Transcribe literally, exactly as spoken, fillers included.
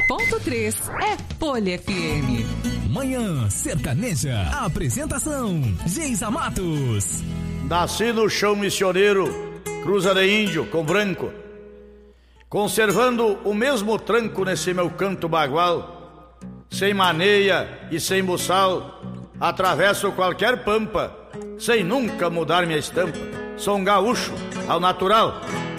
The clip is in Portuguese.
ponto três é Folha F M. Manhã Sertaneja. Apresentação: Geisa Matos. Nasci no chão missioneiro, cruza de índio com branco, conservando o mesmo tranco nesse meu canto bagual. Sem maneia e sem buçal, atravesso qualquer pampa, sem nunca mudar minha estampa. Sou um gaúcho ao natural,